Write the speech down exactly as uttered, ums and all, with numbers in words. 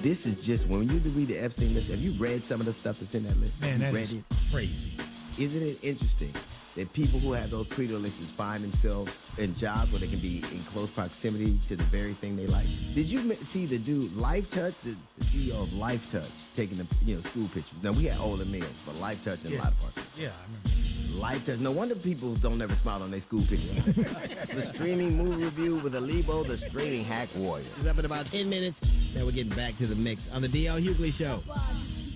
this is just, when you read the Epstein list, have you read some of the stuff that's in that list? Man, that read is it? crazy. Isn't it interesting that people who have those predilections find themselves in jobs where they can be in close proximity to the very thing they like? Did you see the dude, Life Touch, the C E O of Life Touch, taking the you know school pictures? Now, we had older males, but Life Touch in Yeah. a lot of parts. Yeah, I remember. Life Touch. No wonder people don't ever smile on their school pictures. The streaming movie review with Alibo, the streaming hack warrior. It's up in about ten minutes. Now we're getting back to the mix on the D L Hughley Show.